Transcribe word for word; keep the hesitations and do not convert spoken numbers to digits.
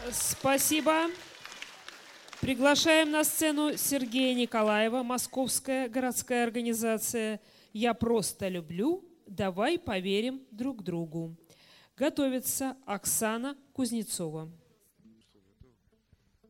Спасибо. Приглашаем на сцену Сергея Николаева, Московская городская организация «Я просто люблю, давай поверим друг другу». Готовится Оксана Кузнецова.